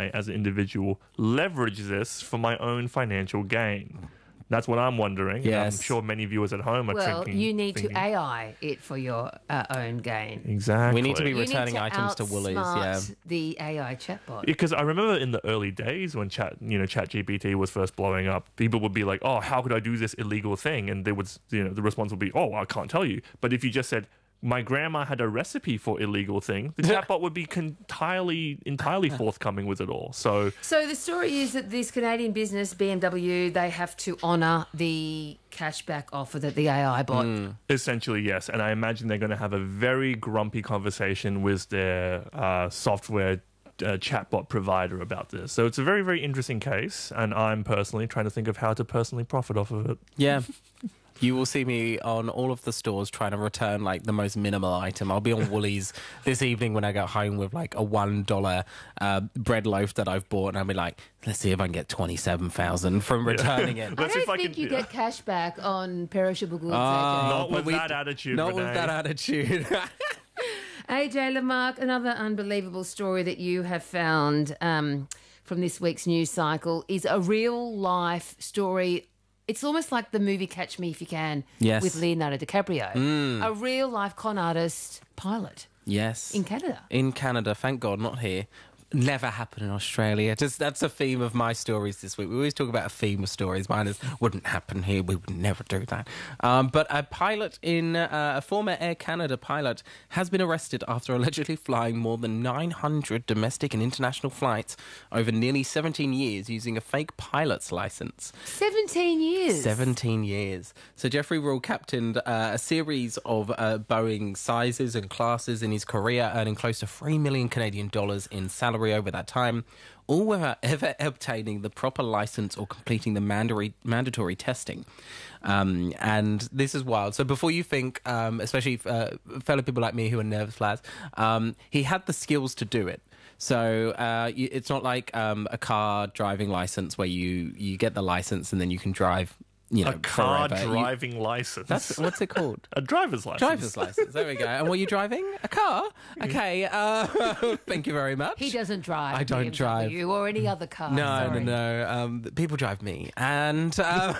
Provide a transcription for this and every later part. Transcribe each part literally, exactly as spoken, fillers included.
I, as an individual, leverage this for my own financial gain? That's what I'm wondering. Yes. I'm sure many viewers at home are Well, thinking... you need thinking, to A I it for your uh, own gain. Exactly. We need to be You need returning to items to Woolies. Yeah. outsmart the A I chatbot. Because I remember in the early days when Chat, you know, ChatGPT was first blowing up, people would be like, "Oh, how could I do this illegal thing?" And they would, you know, the response would be, "Oh, I can't tell you." But if you just said, "My grandma had a recipe for illegal thing," the chatbot would be entirely, entirely forthcoming with it all. So, So the story is that this Canadian business, B M W, they have to honour the cashback offer that the A I bot. essentially, yes. And I imagine they're going to have a very grumpy conversation with their uh, software uh, chatbot provider about this. So it's a very, very interesting case. And I'm personally trying to think of how to personally profit off of it. Yeah. You will see me on all of the stores trying to return like the most minimal item. I'll be on Woolies this evening when I get home with like a one dollar uh, bread loaf that I've bought, and I'll be like, let's see if I can get twenty-seven thousand from returning it. I Let's see don't if I think can- you get cash back on perishable goods. Not but with we- that attitude, Not Renee. with that attitude. A J Lamarck, another unbelievable story that you have found um, from this week's news cycle is a real life story. It's almost like the movie Catch Me If You Can Yes. with Leonardo DiCaprio. A real life con artist pilot Yes. in Canada. In Canada, thank God, not here. Never happened in Australia. Just that's a theme of my stories this week. We always talk about a theme of stories. Mine is wouldn't happen here. We would never do that. Um, but a pilot in uh, a former Air Canada pilot has been arrested after allegedly flying more than nine hundred domestic and international flights over nearly seventeen years using a fake pilot's license. seventeen years. seventeen years. So Jeffrey Rule captained uh, a series of uh, Boeing sizes and classes in his career, earning close to three million Canadian dollars in salary over that time, all without ever obtaining the proper license or completing the mandatory mandatory testing. Um, and this is wild. So before you think, um, especially uh, fellow people like me who are nervous flags, um, he had the skills to do it. So uh, you, it's not like um, a car driving license where you, you get the license and then you can drive, you know, A car forever. You- driving license. that's what's it called? a driver's license. Driver's license. There we go. And were you driving a car? Okay. Uh, thank you very much. He doesn't drive. I don't B M W drive. or any other car. No, sorry. no, no. Um, people drive me, and um,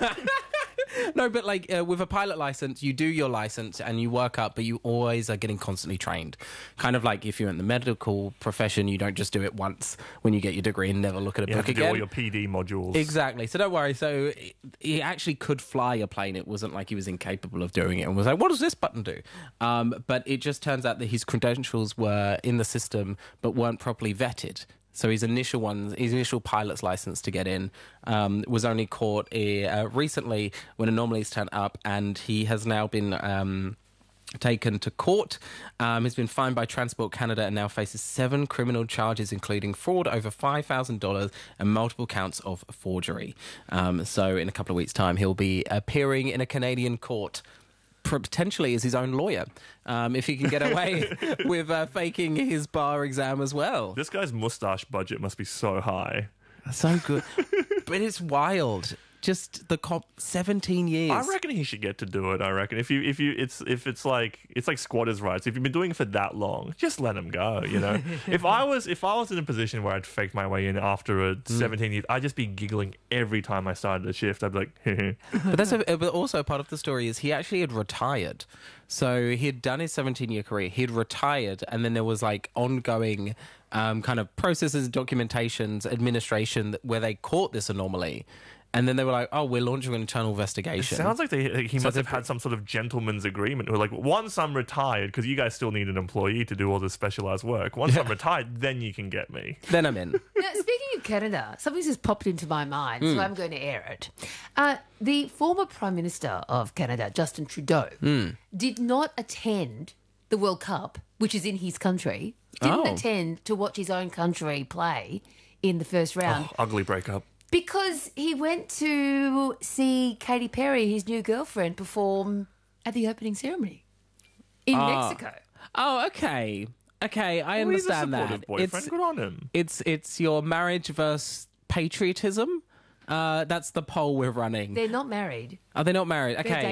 no, but like uh, with a pilot license, you do your license and you work up, but you always are getting constantly trained. Kind of like if you're in the medical profession, you don't just do it once when you get your degree and never look at a You have book to do again. all your P D modules. Exactly. So don't worry. So he actually could fly a plane. It wasn't like he was incapable of doing it and was like, what does this button do? Um, but it just turns out that his credentials were in the system but weren't properly vetted. So his initial ones, his initial pilot's license to get in um, was only caught uh, recently when anomalies turned up, and he has now been... Um, taken to court. Um, he's been fined by Transport Canada and now faces seven criminal charges, including fraud over five thousand dollars and multiple counts of forgery. Um, so in a couple of weeks' time, he'll be appearing in a Canadian court, potentially as his own lawyer, um, if he can get away with uh, faking his bar exam as well. This guy's mustache budget must be so high. So good. But it's wild. Just the cop, seventeen years. I reckon he should get to do it. I reckon if you if you it's if it's like it's like squatters' rights. If you've been doing it for that long, just let him go. You know, if I was if I was in a position where I'd faked my way in after a seventeen years, I'd just be giggling every time I started a shift. I'd be like, But that's a, but also part of the story is he actually had retired. So he had done his seventeen-year career. He'd retired, and then there was like ongoing um, kind of processes, documentations, administration that- where they caught this anomaly. And then they were like, oh, we're launching an internal investigation. sounds like they, he So must have it's a- had some sort of gentleman's agreement. Where like, once I'm retired, because you guys still need an employee to do all this specialized work. Once I'm retired, then you can get me. Then I'm in. Now, speaking of Canada, something's just popped into my mind, Hmm. so I'm going to air it. Uh, the former Prime Minister of Canada, Justin Trudeau, Hmm. did not attend the World Cup, which is in his country, didn't Oh. attend to watch his own country play in the first round. Oh, ugly breakup. Because he went to see Katy Perry, his new girlfriend, perform at the opening ceremony in Ah. Mexico. Oh, okay. Okay, I Well, he's a understand supportive that. boyfriend. It's, Good on him. it's, it's your marriage versus patriotism. Uh, that's the poll we're running. They're not married. Are they not married? They're Okay. dating.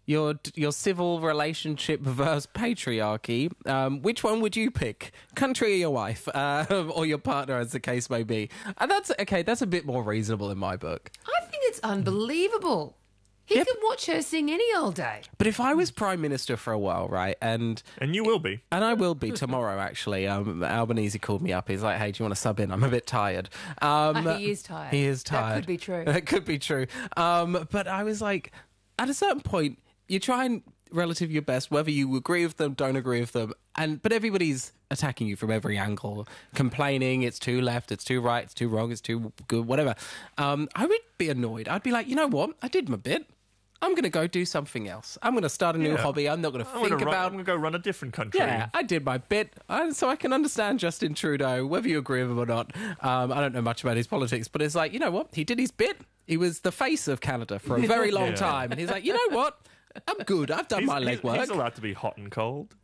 your your civil relationship versus patriarchy, um, which one would you pick? Country or your wife, uh, or your partner, as the case may be? And that's okay. That's a bit more reasonable in my book. I think it's unbelievable. He Yep. could watch her sing any old day. But if I was prime minister for a while, right, and And you will be. and I will be tomorrow, actually. Um, Albanese called me up. He's like, "Hey, do you want to sub in? I'm a bit tired." Um, Oh, he is tired. He is That tired. could be true. That could be true. Um, but I was like, at a certain point, you try and relative your best, whether you agree with them, don't agree with them, and but everybody's attacking you from every angle, complaining it's too left, it's too right, it's too wrong, it's too good, whatever. Um, I would be annoyed. I'd be like, you know what? I did my bit. I'm going to go do something else. I'm going to start a new Yeah. hobby. I'm not going to I'm think gonna run, about. I'm gonna go run a different country. Yeah, I did my bit, I, so I can understand Justin Trudeau, whether you agree with him or not. Um, I don't know much about his politics, but it's like, you know what? He did his bit. He was the face of Canada for a very long Yeah. time, and he's like, you know what? I'm good. I've done He's, my he's- legwork. he's allowed to be hot and cold.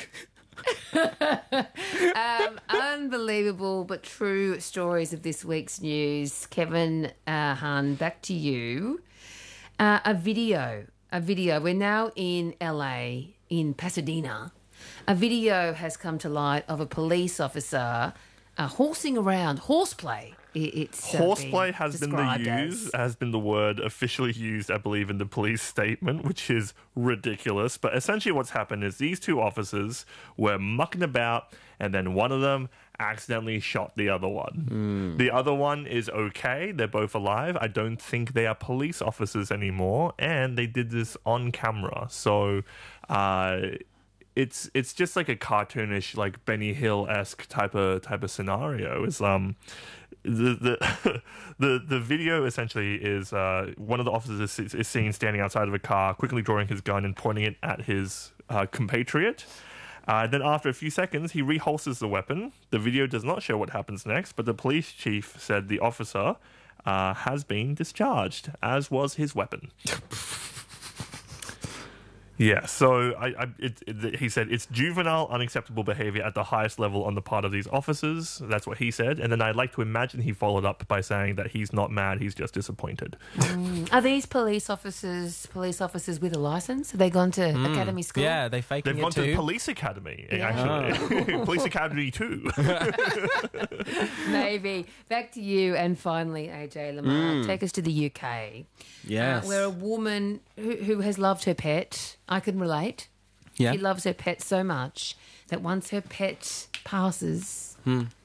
Um, unbelievable but true stories of this week's news. Kevin uh, Hahn, back to you. Uh, a video, a video. We're now in L A, in Pasadena. A video has come to light of a police officer uh, horsing around, horseplay. It, it's uh, Horseplay been has been the described use as. has been the word officially used, I believe, in the police statement, which is ridiculous. But essentially, what's happened is these two officers were mucking about, and then one of them accidentally shot the other one. The other one is okay; they're both alive. I don't think they are police officers anymore, and they did this on camera. So. Uh, It's it's just like a cartoonish, like Benny Hill esque type of type of scenario. Is um the the the the video essentially is uh one of the officers is, is seen standing outside of a car, quickly drawing his gun and pointing it at his uh, compatriot. Uh, then after a few seconds, he reholsters the weapon. The video does not show what happens next, but the police chief said the officer uh, has been discharged, as was his weapon. Yeah, so I, I it, it, he said it's juvenile, unacceptable behavior at the highest level on the part of these officers. That's what he said. And then I'd like to imagine he followed up by saying that he's not mad, he's just disappointed. Are these police officers police officers with a license? Have they gone to academy school? Yeah, they faking They've it gone too. to Police Academy, Yeah. actually. Police Academy two. Maybe. Back to you, and finally, A J Lamar, take us to the U K. Yes. Uh, where a woman who, who has loved her pet, I can relate. Yeah. She loves her pet so much that once her pet passes,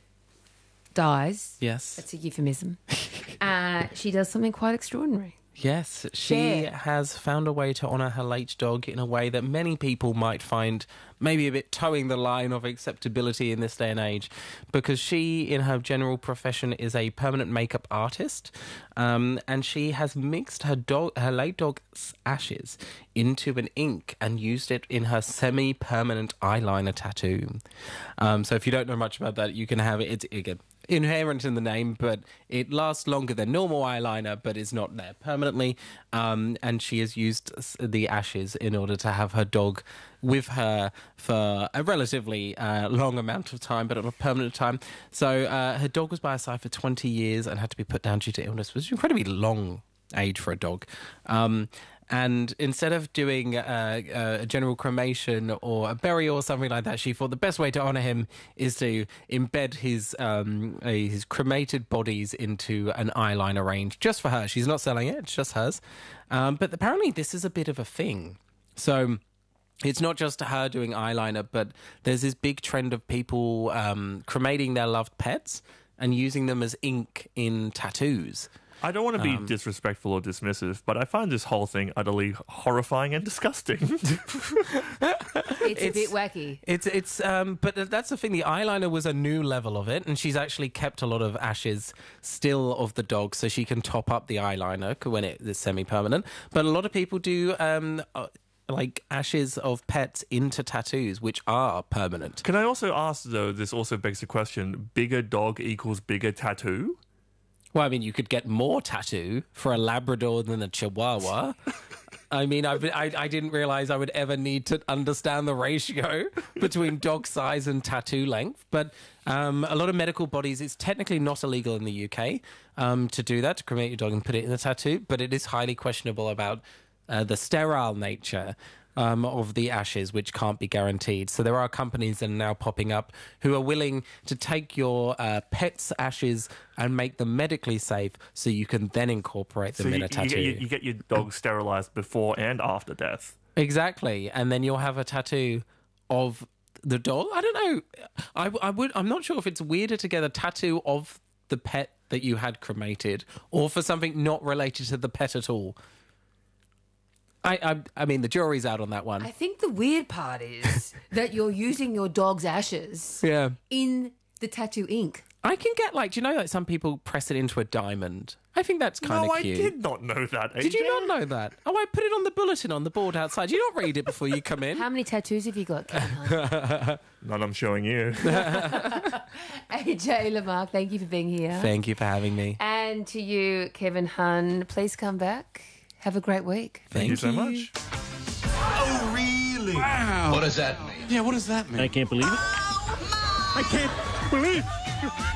dies, Yes. that's a euphemism, uh, she does something quite extraordinary. Yes, she Share. has found a way to honour her late dog in a way that many people might find maybe a bit towing the line of acceptability in this day and age, because she, in her general profession, is a permanent makeup artist, um, and she has mixed her dog, her late dog's ashes into an ink and used it in her semi-permanent eyeliner tattoo. Um, so if you don't know much about that, you can have it. It's again inherent in the name, but it lasts longer than normal eyeliner, but is not there permanently. Um, and she has used s- the ashes in order to have her dog with her for a relatively uh, long amount of time, but not a permanent time. So uh, her dog was by her side for twenty years and had to be put down due to illness, which is an incredibly long age for a dog. Um, And instead of doing a, a general cremation or a burial or something like that, she thought the best way to honour him is to embed his um, uh, his cremated bodies into an eyeliner range just for her. She's not selling it; it's just hers. Um, but apparently, this is a bit of a thing. So it's not just her doing eyeliner, but there's this big trend of people um, cremating their loved pets and using them as ink in tattoos. I don't want to be Um, disrespectful or dismissive, but I find this whole thing utterly horrifying and disgusting. It's, a bit wacky. It's it's um, but that's the thing. The eyeliner was a new level of it, and she's actually kept a lot of ashes still of the dog, so she can top up the eyeliner when it is semi-permanent. But a lot of people do um, uh, like ashes of pets into tattoos, which are permanent. Can I also ask, though, this also begs the question, bigger dog equals bigger tattoo? Well, I mean, you could get more tattoo for a Labrador than a Chihuahua. I mean, I've, I I didn't realize I would ever need to understand the ratio between dog size and tattoo length. But um, a lot of medical bodies, it's technically not illegal in the U K um, to do that, to cremate your dog and put it in a tattoo. But it is highly questionable about uh, the sterile nature um, of the ashes, which can't be guaranteed. So there are companies that are now popping up who are willing to take your uh, pet's ashes and make them medically safe so you can then incorporate them So in you, a tattoo. You get, you, you get your dog sterilized before and after death. Exactly. And then you'll have a tattoo of the dog. I don't know. I, I would, I'm not sure if it's weirder to get a tattoo of the pet that you had cremated or for something not related to the pet at all. I, I, I mean, the jury's out on that one. I think the weird part is that you're using your dog's ashes Yeah. in the tattoo ink. I can get, like, do you know that some people press it into a diamond? I think that's kind of No, I cute. did not know that. Did you not know that? Oh, I put it on the bulletin on the board outside. You don't read it before you come in. How many tattoos have you got, Kevin? None I'm showing you. A J Lamarck, thank you for being here. Thank you for having me. And to you, Kevin Hun, please come back. Have a great week. Thank you so much. Oh, really? Wow. What does that mean? Yeah, what does that mean? I can't believe it. I can't believe